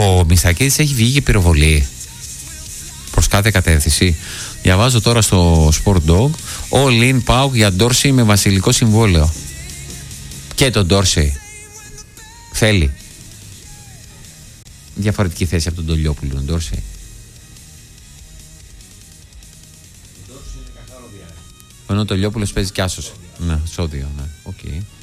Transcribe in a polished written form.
ο Μιστρακίδης έχει βγει και πυροβολή προς κάθε κατεύθυνση. Διαβάζω τώρα στο Sport Dog. All in ΠΑΟΚ για Ντόρσεϊ με βασιλικό συμβόλαιο. Και τον Ντόρσεϊ θέλει. Διαφορετική θέση από τον Τολιόπουλο, τον Ντόρσεϊ. Ενώ ο Τολιόπουλος παίζει κι άσος. Ναι, σώδιο, ναι. Okay.